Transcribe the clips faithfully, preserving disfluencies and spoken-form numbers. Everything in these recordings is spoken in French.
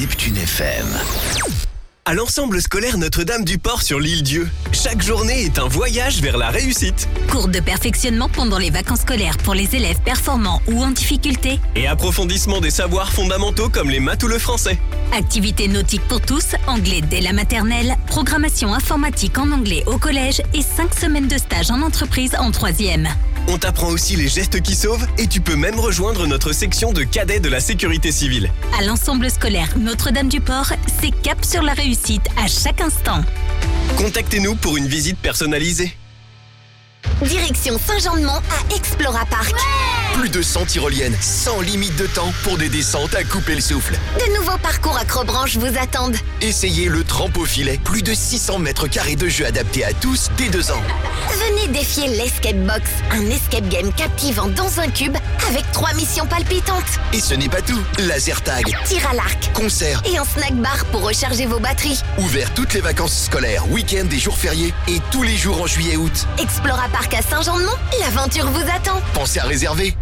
Neptune F M. À l'ensemble scolaire Notre-Dame-du-Port sur l'île Dieu, chaque journée est un voyage vers la réussite. Cours de perfectionnement pendant les vacances scolaires pour les élèves performants ou en difficulté. Et approfondissement des savoirs fondamentaux comme les maths ou le français. Activités nautiques pour tous, anglais dès la maternelle, programmation informatique en anglais au collège et cinq semaines de stage en entreprise en troisième. On t'apprend aussi les gestes qui sauvent et tu peux même rejoindre notre section de cadets de la sécurité civile. À l'ensemble scolaire Notre-Dame-du-Port, c'est cap sur la réussite à chaque instant. Contactez-nous pour une visite personnalisée. Direction Saint-Jean-de-Mont à Explora Park. Ouais! Plus de cent tyroliennes, sans limite de temps pour des descentes à couper le souffle. De nouveaux parcours acrobranche vous attendent. Essayez le trampo filet, plus de six cents mètres carrés de jeux adaptés à tous dès deux ans. Venez défier l'Escape Box, un escape game captivant dans un cube avec trois missions palpitantes. Et ce n'est pas tout, laser tag, tir à l'arc, concert et un snack bar pour recharger vos batteries. Ouvert toutes les vacances scolaires, week-ends et jours fériés et tous les jours en juillet et août. Explora Park à Saint-Jean-de-Mont, l'aventure vous attend. Pensez à réserver.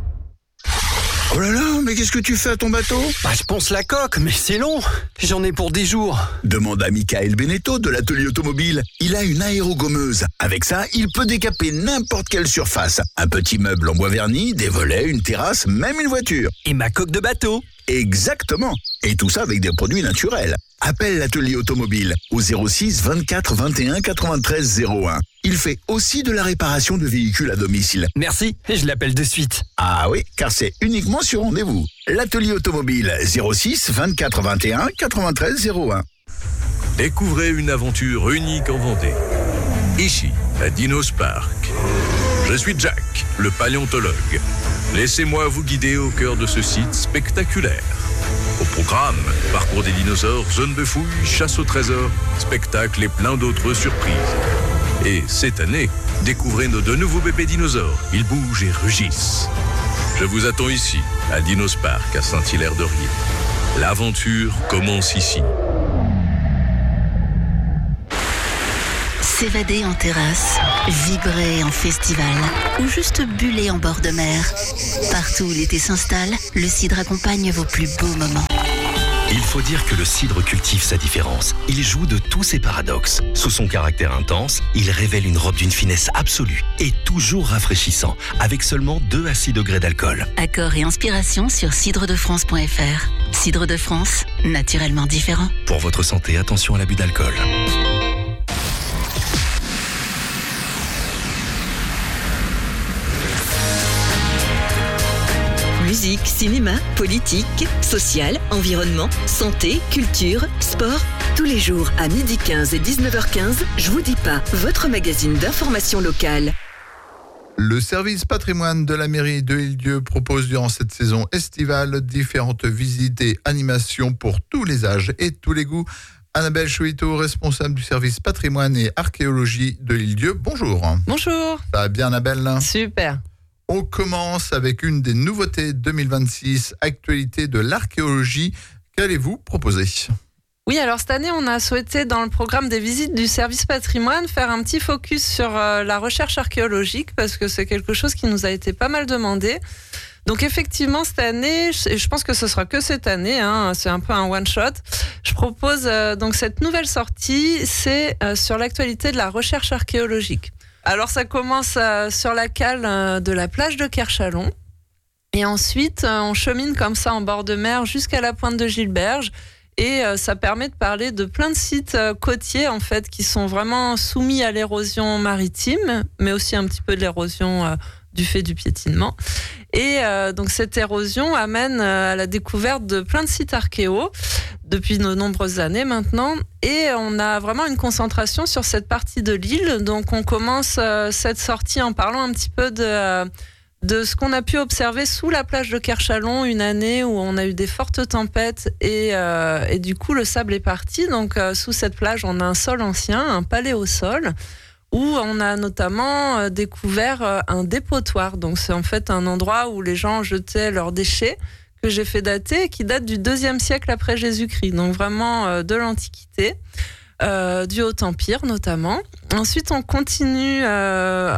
Oh là là, mais qu'est-ce que tu fais à ton bateau ? Bah, je ponce la coque, mais c'est long. J'en ai pour dix jours. Demande à Michael Beneteau de l'atelier automobile. Il a une aérogommeuse. Avec ça, il peut décaper n'importe quelle surface. Un petit meuble en bois verni, des volets, une terrasse, même une voiture. Et ma coque de bateau. Exactement. Et tout ça avec des produits naturels. Appelle l'atelier automobile au zéro six vingt-quatre vingt et un quatre-vingt-treize zéro un. Il fait aussi de la réparation de véhicules à domicile. Merci, je l'appelle de suite. Ah oui, car c'est uniquement sur rendez-vous. L'atelier automobile zéro six vingt-quatre vingt et un quatre-vingt-treize zéro un. Découvrez une aventure unique en Vendée. Ici, à Dinos Park. Je suis Jack, le paléontologue. Laissez-moi vous guider au cœur de ce site spectaculaire. Au programme, parcours des dinosaures, zone de fouille, chasse au trésor, spectacle et plein d'autres surprises. Et cette année, découvrez nos deux nouveaux bébés dinosaures. Ils bougent et rugissent. Je vous attends ici, à Dinos Park, à Saint-Hilaire-de-Riez. L'aventure commence ici. S'évader en terrasse, vibrer en festival ou juste buller en bord de mer. Partout où l'été s'installe, le cidre accompagne vos plus beaux moments. Il faut dire que le cidre cultive sa différence. Il joue de tous ses paradoxes. Sous son caractère intense, il révèle une robe d'une finesse absolue et toujours rafraîchissant, avec seulement deux à six degrés d'alcool. Accord et inspiration sur cidre de france point f r. Cidre de France, naturellement différent. Pour votre santé, attention à l'abus d'alcool. Musique, cinéma, politique, social, environnement, santé, culture, sport. Tous les jours à midi quinze et dix-neuf heures quinze, Je vous dis pas, votre magazine d'information locale. Le service patrimoine de la mairie de Île-Dieu propose durant cette saison estivale différentes visites et animations pour tous les âges et tous les goûts. Annabelle Chouito, responsable du service patrimoine et archéologie de Île-Dieu. Bonjour. Bonjour. Ça va bien, Annabelle ? Super. On commence avec une des nouveautés deux mille vingt-six, actualité de l'archéologie. Qu'allez-vous proposer ? Oui, alors cette année, on a souhaité, dans le programme des visites du service patrimoine, faire un petit focus sur euh, la recherche archéologique, parce que c'est quelque chose qui nous a été pas mal demandé. Donc effectivement, cette année, et je pense que ce sera que cette année, hein, c'est un peu un one-shot, je propose euh, donc cette nouvelle sortie, c'est euh, sur l'actualité de la recherche archéologique. Alors ça commence euh, sur la cale euh, de la plage de Kerchalon, et ensuite euh, on chemine comme ça en bord de mer jusqu'à la pointe de Gilberge, et euh, ça permet de parler de plein de sites euh, côtiers en fait qui sont vraiment soumis à l'érosion maritime, mais aussi un petit peu de l'érosion euh, du fait du piétinement. Et euh, donc cette érosion amène euh, à la découverte de plein de sites archéo depuis de nombreuses années maintenant, et on a vraiment une concentration sur cette partie de l'île. Donc on commence euh, cette sortie en parlant un petit peu de, euh, de ce qu'on a pu observer sous la plage de Kerchalon, une année où on a eu des fortes tempêtes et, euh, et du coup le sable est parti. Donc euh, sous cette plage on a un sol ancien, un paléosol, où on a notamment euh, découvert euh, un dépotoir. Donc c'est en fait un endroit où les gens jetaient leurs déchets, que j'ai fait dater, qui date du deuxième siècle après Jésus-Christ, donc vraiment euh, de l'Antiquité. euh, du Haut-Empire notamment. Ensuite, on continue euh,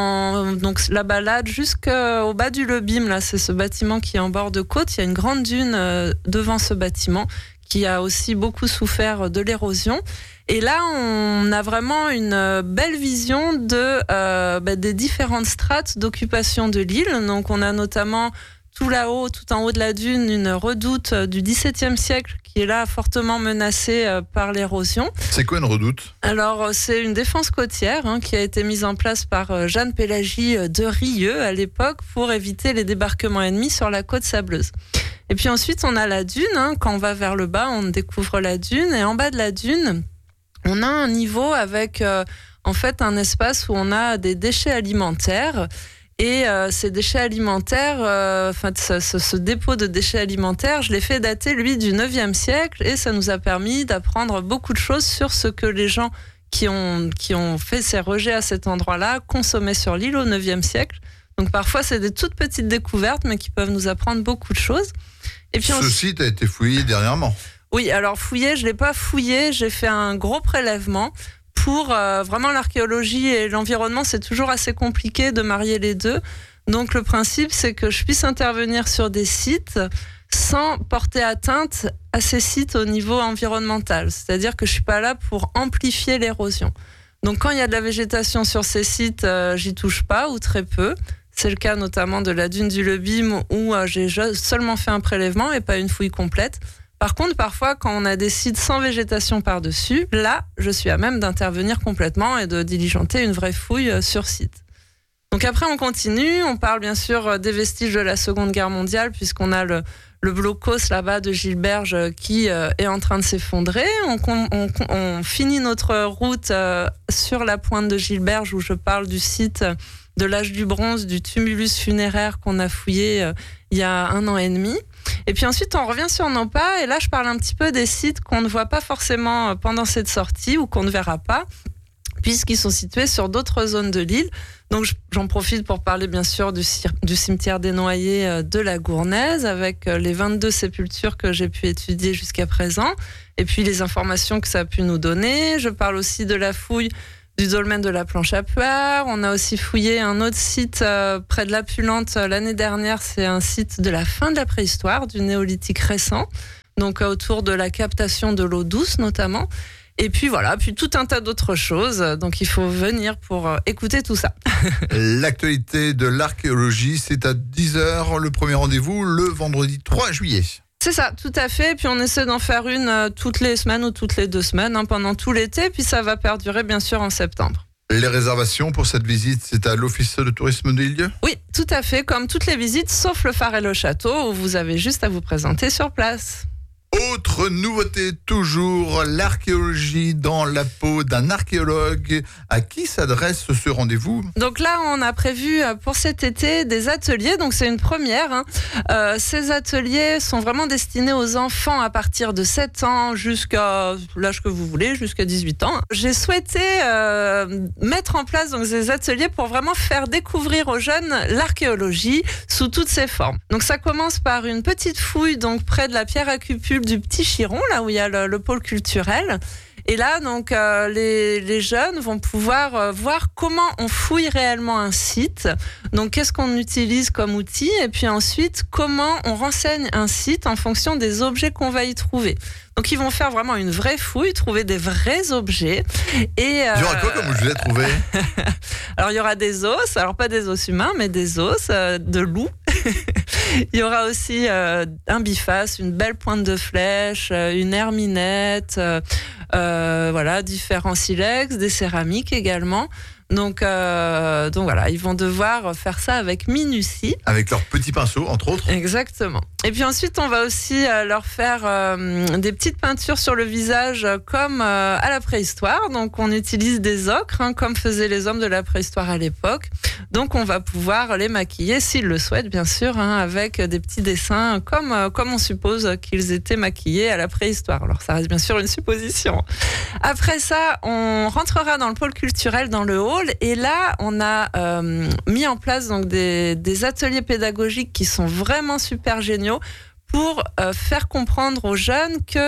en donc la balade jusqu'au bas du Lebim. Là, c'est ce bâtiment qui est en bord de côte. Il y a une grande dune euh, devant ce bâtiment qui a aussi beaucoup souffert de l'érosion. Et là, on a vraiment une belle vision de, euh, bah, des différentes strates d'occupation de l'île. Donc, on a notamment tout là-haut, tout en haut de la dune, une redoute du dixseptième siècle qui est là fortement menacée par l'érosion. C'est quoi une redoute ? Alors, c'est une défense côtière hein, qui a été mise en place par Jeanne Pélagie de Rieux à l'époque pour éviter les débarquements ennemis sur la côte sableuse. Et puis ensuite, on a la dune. Hein. Quand on va vers le bas, on découvre la dune. Et en bas de la dune, on a un niveau avec euh, en fait un espace où on a des déchets alimentaires. Et euh, ces déchets alimentaires, euh, enfin, ce, ce, ce dépôt de déchets alimentaires, je l'ai fait dater, lui, du neuvième siècle, et ça nous a permis d'apprendre beaucoup de choses sur ce que les gens qui ont, qui ont fait ces rejets à cet endroit-là consommaient sur l'île au neuvième siècle. Donc parfois, c'est des toutes petites découvertes, mais qui peuvent nous apprendre beaucoup de choses. Et puis, ce on... site a été fouillé dernièrement. Oui, alors fouillé, je ne l'ai pas fouillé, j'ai fait un gros prélèvement. Pour euh, vraiment l'archéologie et l'environnement, c'est toujours assez compliqué de marier les deux. Donc le principe, c'est que je puisse intervenir sur des sites sans porter atteinte à ces sites au niveau environnemental. C'est-à-dire que je ne suis pas là pour amplifier l'érosion. Donc quand il y a de la végétation sur ces sites, euh, j'y touche pas ou très peu. C'est le cas notamment de la dune du Lebim où euh, j'ai seulement fait un prélèvement et pas une fouille complète. Par contre, parfois, quand on a des sites sans végétation par-dessus, là, je suis à même d'intervenir complètement et de diligenter une vraie fouille sur site. Donc après, on continue. On parle bien sûr des vestiges de la Seconde Guerre mondiale, puisqu'on a le, le blocos là-bas de Gilberge qui euh, est en train de s'effondrer. On, on, on finit notre route euh, sur la pointe de Gilberge, où je parle du site de l'âge du bronze, du tumulus funéraire qu'on a fouillé euh, il y a un an et demi. Et puis ensuite, on revient sur nos pas. Et là, je parle un petit peu des sites qu'on ne voit pas forcément pendant cette sortie ou qu'on ne verra pas, puisqu'ils sont situés sur d'autres zones de l'île. Donc, j'en profite pour parler bien sûr du, du cimetière des Noyers de la Gournaise, avec les vingt-deux sépultures que j'ai pu étudier jusqu'à présent, et puis les informations que ça a pu nous donner. Je parle aussi de la fouille du dolmen de la Planche à Puard. On a aussi fouillé un autre site euh, près de la Pulante euh, l'année dernière. C'est un site de la fin de la préhistoire, du néolithique récent, donc euh, autour de la captation de l'eau douce notamment. Et puis voilà, puis tout un tas d'autres choses. Donc il faut venir pour euh, écouter tout ça. L'actualité de l'archéologie, c'est à dix heures, le premier rendez-vous, le vendredi trois juillet. C'est ça, tout à fait. Puis on essaie d'en faire une euh, toutes les semaines ou toutes les deux semaines, hein, pendant tout l'été. Puis ça va perdurer bien sûr en septembre. Les réservations pour cette visite, c'est à l'Office de tourisme de l'île ? Oui, tout à fait. Comme toutes les visites, sauf le phare et le château, où vous avez juste à vous présenter sur place. Autre nouveauté, toujours l'archéologie dans la peau d'un archéologue. À qui s'adresse ce rendez-vous ? Donc là, on a prévu pour cet été des ateliers. Donc c'est une première. Hein. Euh, ces ateliers sont vraiment destinés aux enfants à partir de sept ans jusqu'à l'âge que vous voulez, jusqu'à dix-huit ans. J'ai souhaité euh, mettre en place donc ces ateliers pour vraiment faire découvrir aux jeunes l'archéologie sous toutes ses formes. Donc ça commence par une petite fouille donc près de la pierre à cupule du Petit Chiron, là où il y a le, le pôle culturel. Et là, donc, euh, les, les jeunes vont pouvoir euh, voir comment on fouille réellement un site. Donc, qu'est-ce qu'on utilise comme outil, et puis ensuite, comment on renseigne un site en fonction des objets qu'on va y trouver. Donc, ils vont faire vraiment une vraie fouille, trouver des vrais objets. Et, euh... il y aura quoi comme objet à trouver ? Alors, il y aura des os, alors pas des os humains, mais des os euh, de loup. Il y aura aussi euh, un biface, une belle pointe de flèche, euh, une herminette, euh, euh, voilà, différents silex, des céramiques également. Donc, euh, donc voilà, ils vont devoir faire ça avec minutie. Avec leurs petits pinceaux, entre autres. Exactement. Et puis ensuite, on va aussi euh, leur faire euh, des petites peintures sur le visage comme euh, à la préhistoire. Donc, on utilise des ocres, hein, comme faisaient les hommes de la préhistoire à l'époque. Donc, on va pouvoir les maquiller, s'ils le souhaitent, bien sûr, hein, avec des petits dessins, comme, euh, comme on suppose qu'ils étaient maquillés à la préhistoire. Alors, ça reste bien sûr une supposition. Après ça, on rentrera dans le pôle culturel, dans le hall. Et là, on a euh, mis en place donc des, des ateliers pédagogiques qui sont vraiment super géniaux pour euh, faire comprendre aux jeunes que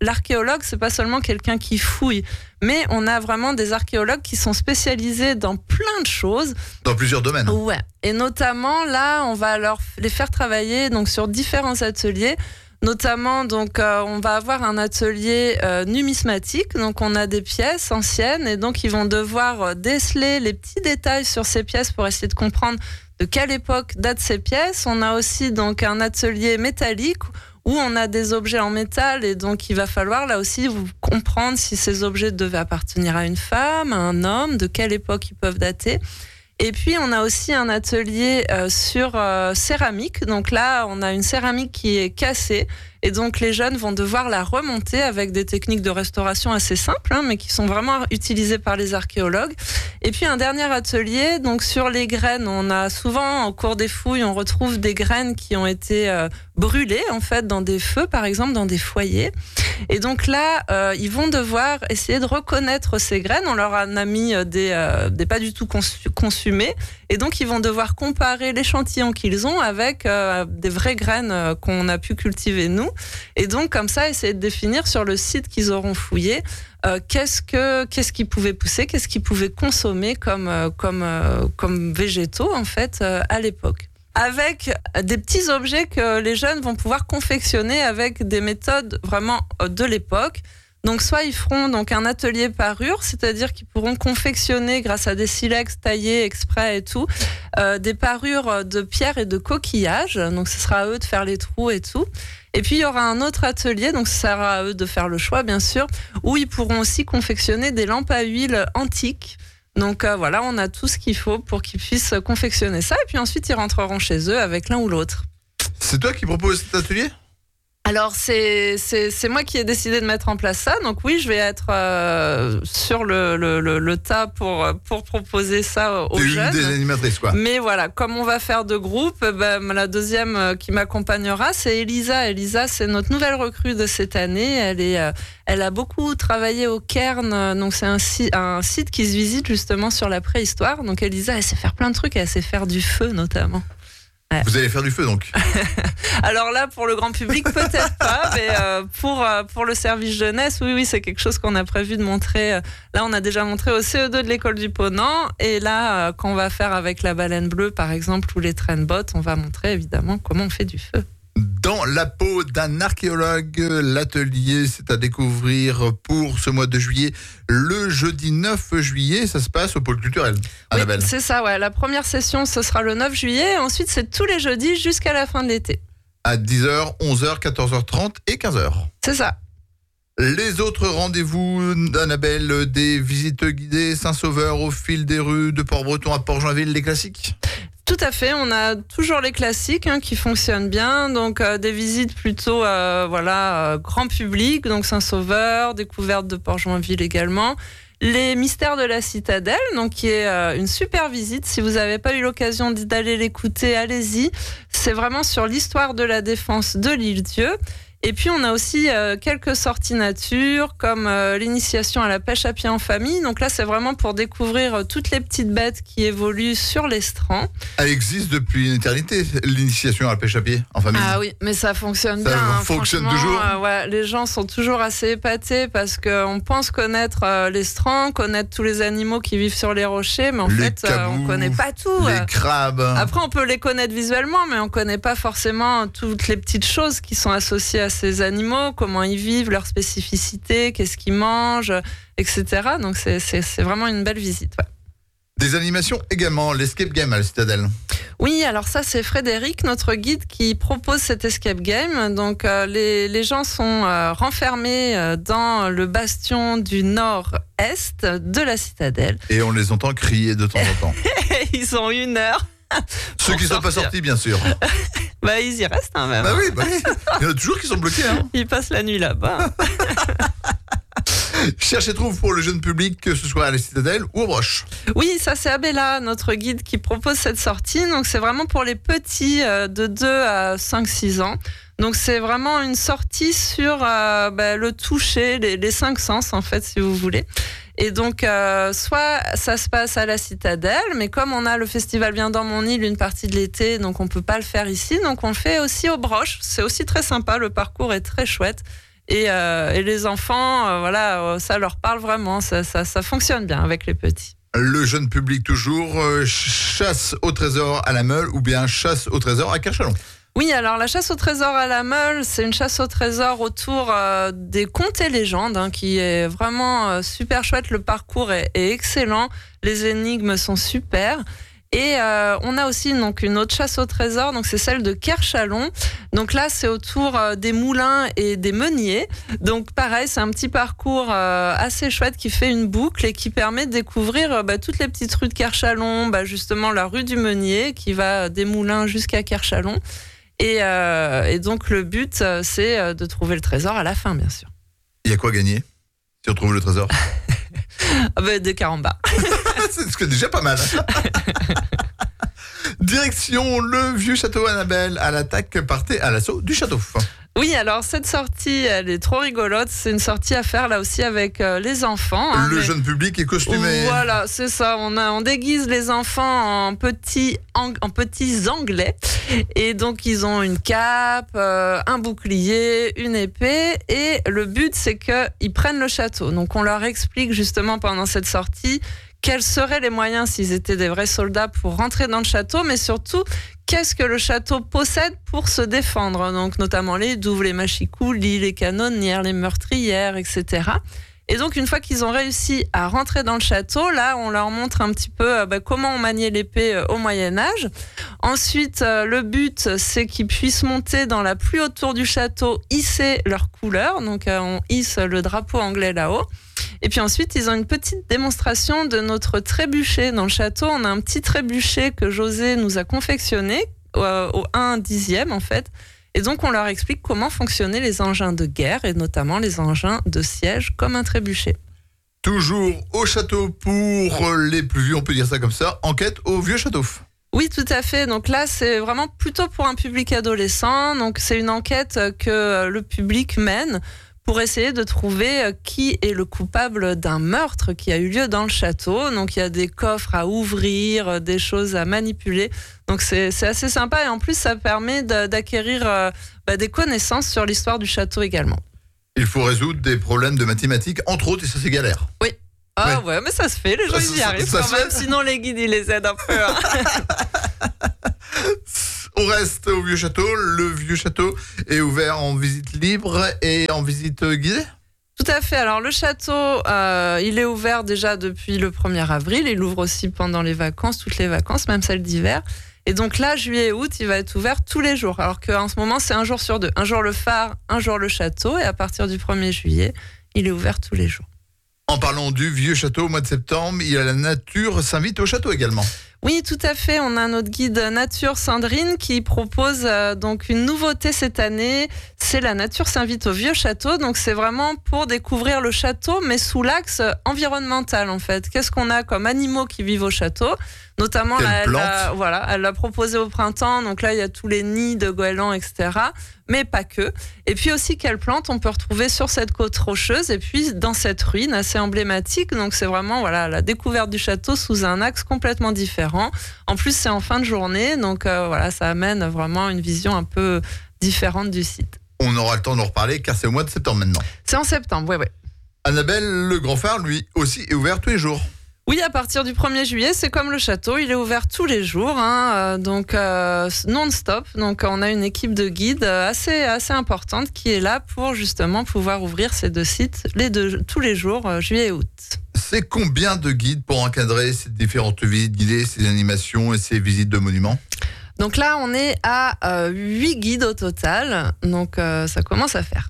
l'archéologue, c'est pas seulement quelqu'un qui fouille, mais on a vraiment des archéologues qui sont spécialisés dans plein de choses. Dans plusieurs domaines. Ouais. Et notamment, là, on va leur, les faire travailler donc, sur différents ateliers. Notamment, donc, euh, on va avoir un atelier euh, numismatique. Donc, on a des pièces anciennes et donc, ils vont devoir déceler les petits détails sur ces pièces pour essayer de comprendre de quelle époque datent ces pièces. On a aussi donc un atelier métallique où on a des objets en métal et donc il va falloir là aussi vous comprendre si ces objets devaient appartenir à une femme, à un homme, de quelle époque ils peuvent dater. Et puis, on a aussi un atelier euh, sur euh, céramique. Donc là, on a une céramique qui est cassée. Et donc, les jeunes vont devoir la remonter avec des techniques de restauration assez simples, hein, mais qui sont vraiment utilisées par les archéologues. Et puis, un dernier atelier, donc sur les graines. On a souvent, au cours des fouilles, on retrouve des graines qui ont été euh, brûlées, en fait, dans des feux, par exemple, dans des foyers. Et donc là, euh, ils vont devoir essayer de reconnaître ces graines. On leur en a mis des, euh, des pas du tout conçu, consumées. Et donc, ils vont devoir comparer l'échantillon qu'ils ont avec euh, des vraies graines euh, qu'on a pu cultiver nous. Et donc, comme ça, essayer de définir sur le site qu'ils auront fouillé euh, qu'est-ce que qu'est-ce qu'ils pouvaient pousser, qu'est-ce qu'ils pouvaient consommer comme euh, comme euh, comme végétaux en fait euh, à l'époque. Avec des petits objets que les jeunes vont pouvoir confectionner avec des méthodes vraiment de l'époque. Donc, soit ils feront donc un atelier parure, c'est-à-dire qu'ils pourront confectionner, grâce à des silex taillés exprès et tout, euh, des parures de pierre et de coquillages. Donc, ce sera à eux de faire les trous et tout. Et puis, il y aura un autre atelier, donc ce sera à eux de faire le choix, bien sûr, où ils pourront aussi confectionner des lampes à huile antiques. Donc euh, voilà, on a tout ce qu'il faut pour qu'ils puissent confectionner ça. Et puis ensuite, ils rentreront chez eux avec l'un ou l'autre. C'est toi qui proposes cet atelier ? Alors, c'est, c'est, c'est moi qui ai décidé de mettre en place ça. Donc oui, je vais être euh, sur le, le, le, le tas pour, pour proposer ça aux T'es jeunes. une des animatrices, quoi. Mais voilà, comme on va faire deux groupes, ben, la deuxième qui m'accompagnera, c'est Elisa. Elisa, c'est notre nouvelle recrue de cette année. Elle, est, elle a beaucoup travaillé au Cairn. Donc c'est un, un site qui se visite justement sur la préhistoire. Donc Elisa, elle sait faire plein de trucs. Elle sait faire du feu, notamment. Ouais. Vous allez faire du feu donc? Alors là, pour le grand public, peut-être pas, mais euh, pour, euh, pour le service jeunesse, oui, oui, c'est quelque chose qu'on a prévu de montrer. Là, on a déjà montré au C E deux de l'école du Ponant, et là, euh, quand on va faire avec la baleine bleue, par exemple, ou les traîne-bottes, on va montrer évidemment comment on fait du feu. Dans la peau d'un archéologue, l'atelier, c'est à découvrir pour ce mois de juillet, le jeudi neuf juillet. Ça se passe au pôle culturel, Annabelle. Oui, c'est ça, ouais. La première session, ce sera le neuf juillet. Ensuite, c'est tous les jeudis jusqu'à la fin de l'été. À dix heures, onze heures, quatorze heures trente et quinze heures. C'est ça. Les autres rendez-vous d'Annabelle, des visites guidées Saint-Sauveur au fil des rues de Port-Breton à Port-Joinville, les classiques? Tout à fait, on a toujours les classiques hein, qui fonctionnent bien, donc euh, des visites plutôt euh, voilà euh, grand public, donc Saint-Sauveur, découverte de Port-Joinville également. Les mystères de la citadelle, donc qui est euh, une super visite. Si vous n'avez pas eu l'occasion d'aller l'écouter, allez-y. C'est vraiment sur l'histoire de la défense de l'île-Dieu. Et puis, on a aussi euh, quelques sorties nature, comme euh, l'initiation à la pêche à pied en famille. Donc là, c'est vraiment pour découvrir euh, toutes les petites bêtes qui évoluent sur l'estran. Elle existe depuis une éternité, l'initiation à la pêche à pied en famille. Ah oui, mais ça fonctionne ça bien. Ça fonctionne hein, toujours euh, ouais, les gens sont toujours assez épatés parce qu'on pense connaître euh, l'estran, connaître tous les animaux qui vivent sur les rochers, mais en les fait, cabous, euh, on ne connaît pas tout. Les euh. crabes. Après, on peut les connaître visuellement, mais on ne connaît pas forcément toutes les petites choses qui sont associées à ces animaux, comment ils vivent, leurs spécificités, qu'est-ce qu'ils mangent, et cetera. Donc c'est, c'est, c'est vraiment une belle visite. Ouais. Des animations également, l'escape game à la Citadelle. Oui, alors ça c'est Frédéric, notre guide, qui propose cet escape game. Donc euh, les, les gens sont euh, renfermés euh, dans le bastion du nord-est de la Citadelle. Et on les entend crier de temps en temps. Ils ont une heure. Ceux qui ne sont pas sortis, bien sûr. Bah, ils y restent, hein, même. Bah oui, bah oui. Il y en a toujours qui sont bloqués. Hein. Ils passent la nuit là-bas. Cherche et trouve pour le jeune public, que ce soit à la Citadelle ou au Broche. Oui, ça c'est Abella, notre guide, qui propose cette sortie. Donc c'est vraiment pour les petits euh, de deux à cinq six ans. Donc c'est vraiment une sortie sur euh, bah, le toucher, les, les cinq sens en fait, si vous voulez. Et donc, euh, soit ça se passe à la Citadelle, mais comme on a le festival Bien dans mon île une partie de l'été, donc on peut pas le faire ici, donc on le fait aussi au Broche. C'est aussi très sympa, le parcours est très chouette. Et, euh, et les enfants, euh, voilà, ça leur parle vraiment, ça, ça, ça fonctionne bien avec les petits. Le jeune public toujours, euh, chasse au trésor à la Meule ou bien chasse au trésor à Kerchalon. Oui, alors la chasse au trésor à la Meule, c'est une chasse au trésor autour euh, des contes et légendes, hein, qui est vraiment euh, super chouette. Le parcours est, est excellent, les énigmes sont super. Et euh, on a aussi donc une autre chasse au trésor, donc c'est celle de Kerchalon. Donc là, c'est autour euh, des moulins et des meuniers. Donc pareil, c'est un petit parcours euh, assez chouette qui fait une boucle et qui permet de découvrir euh, bah, toutes les petites rues de Kerchalon, bah, justement la rue du Meunier qui va des moulins jusqu'à Kerchalon. Et, euh, et donc le but, c'est de trouver le trésor à la fin, bien sûr. Il y a quoi à gagner si on trouve le trésor? Ah bah, des carambars. C'est déjà pas mal. Direction le vieux château Annabelle, à l'attaque, partez à l'assaut du château. Oui, alors cette sortie, elle est trop rigolote. C'est une sortie à faire là aussi avec euh, les enfants. Hein, le mais... jeune public est costumé. Voilà, c'est ça. On, a, on déguise les enfants en petits, en, en petits anglais. Et donc, ils ont une cape, euh, un bouclier, une épée. Et le but, c'est qu'ils prennent le château. Donc, on leur explique justement pendant cette sortie quels seraient les moyens, s'ils étaient des vrais soldats, pour rentrer dans le château, mais surtout, qu'est-ce que le château possède pour se défendre. Donc, notamment les douves, les machicoulis, les canonnières, les meurtrières, et cetera. Et donc, une fois qu'ils ont réussi à rentrer dans le château, là, on leur montre un petit peu euh, bah, comment on maniait l'épée euh, au Moyen-Âge. Ensuite, euh, le but, c'est qu'ils puissent monter dans la plus haute tour du château, hisser leur couleur. Donc, euh, on hisse le drapeau anglais là-haut. Et puis ensuite, ils ont une petite démonstration de notre trébuchet. Dans le château, on a un petit trébuchet que José nous a confectionné euh, au un dixième, en fait. Et donc, on leur explique comment fonctionnaient les engins de guerre, et notamment les engins de siège, comme un trébuchet. Toujours au château pour les plus vieux, on peut dire ça comme ça, enquête au vieux château. Oui, tout à fait. Donc là, c'est vraiment plutôt pour un public adolescent. Donc, c'est une enquête que le public mène pour essayer de trouver qui est le coupable d'un meurtre qui a eu lieu dans le château. Donc, il y a des coffres à ouvrir, des choses à manipuler. Donc, c'est, c'est assez sympa. Et en plus, ça permet de, d'acquérir euh, bah, des connaissances sur l'histoire du château également. Il faut résoudre des problèmes de mathématiques, entre autres, et ça, c'est galère. Oui. Ah ouais, ouais mais ça se fait. Les gens, ça, ils y ça, arrivent ça quand même. Sinon, les guides, ils les aident un peu. Hein. On reste au vieux château. Le vieux château est ouvert en visite libre et en visite guidée. Tout à fait. Alors le château, euh, il est ouvert déjà depuis le premier avril. Il ouvre aussi pendant les vacances, toutes les vacances, même celles d'hiver. Et donc là, juillet et août, il va être ouvert tous les jours. Alors qu'en ce moment, c'est un jour sur deux. Un jour le phare, un jour le château. Et à partir du premier juillet, il est ouvert tous les jours. En parlant du vieux château au mois de septembre, il y a la nature s'invite au château également. Oui, tout à fait. On a notre guide nature Sandrine qui propose euh, donc une nouveauté cette année. C'est la nature s'invite au vieux château. Donc c'est vraiment pour découvrir le château, mais sous l'axe environnemental en fait. Qu'est-ce qu'on a comme animaux qui vivent au château ? Notamment, là, elle, a, voilà, elle l'a proposé au printemps. Donc là, il y a tous les nids de goélands, et cetera. Mais pas que. Et puis aussi, quelles plantes on peut retrouver sur cette côte rocheuse et puis dans cette ruine assez emblématique. Donc c'est vraiment voilà, la découverte du château sous un axe complètement différent. En plus, c'est en fin de journée. Donc euh, voilà, ça amène vraiment une vision un peu différente du site. On aura le temps d'en reparler car c'est au mois de septembre maintenant. C'est en septembre, oui, oui. Annabelle, le grand phare, lui aussi, est ouvert tous les jours. Oui, à partir du premier juillet, c'est comme le château, il est ouvert tous les jours, hein, euh, donc euh, non-stop. Donc on a une équipe de guides assez, assez importante qui est là pour justement pouvoir ouvrir ces deux sites les deux, tous les jours, euh, juillet et août. C'est combien de guides pour encadrer ces différentes visites guidées, ces animations et ces visites de monuments ? Donc là, on est à euh, huit guides au total, donc euh, ça commence à faire.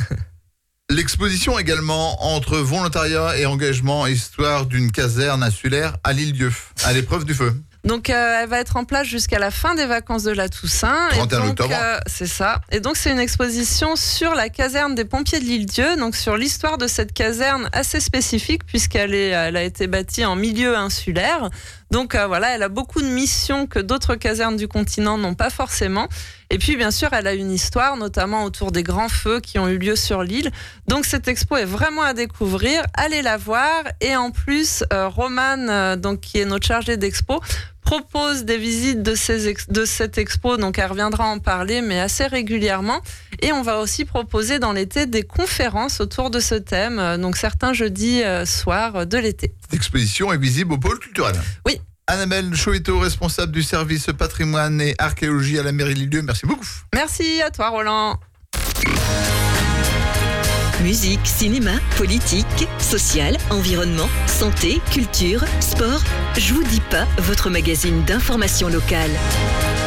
L'exposition également entre volontariat et engagement, histoire d'une caserne insulaire à l'île-Dieu, à l'épreuve du feu. Donc euh, elle va être en place jusqu'à la fin des vacances de la Toussaint. trente et un donc, octobre. Euh, c'est ça. Et donc c'est une exposition sur la caserne des pompiers de l'île-Dieu, donc sur l'histoire de cette caserne assez spécifique puisqu'elle est, elle a été bâtie en milieu insulaire. Donc euh, voilà, elle a beaucoup de missions que d'autres casernes du continent n'ont pas forcément. Et puis bien sûr, elle a une histoire, notamment autour des grands feux qui ont eu lieu sur l'île. Donc cette expo est vraiment à découvrir. Allez la voir. Et en plus, euh, Romane, euh, donc qui est notre chargée d'expo, propose des visites de, ces ex- de cette expo. Donc elle reviendra en parler, mais assez régulièrement. Et on va aussi proposer dans l'été des conférences autour de ce thème, donc certains jeudis euh, soirs de l'été. L'exposition est visible au pôle culturel. Oui. Annabelle Chouetteau, responsable du service patrimoine et archéologie à la mairie de Lille-Dieu. Merci beaucoup. Merci à toi, Roland. Musique, cinéma, politique, social, environnement, santé, culture, sport. Je vous dis pas, votre magazine d'information locale.